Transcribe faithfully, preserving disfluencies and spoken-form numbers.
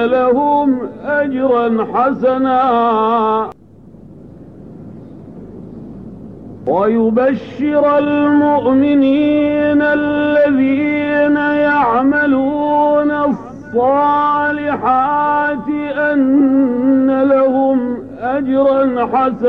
لهم أجرا حسنا ويبشر المؤمنين الذين يعملون الصالحات أن لهم أجرا حسنا